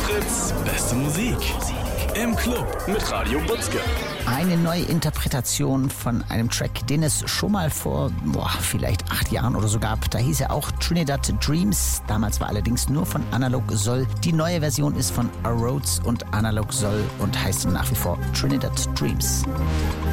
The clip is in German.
Fritz, beste Musik. Im Club mit Radio Butzke. Eine neue Interpretation von einem Track, den es schon mal vor vielleicht 8 Jahren oder so gab. Da hieß er auch Trinidad Dreams. Damals war allerdings nur von Analog Soul. Die neue Version ist von A Rhodes und Analog Soul und heißt nach wie vor Trinidad Dreams.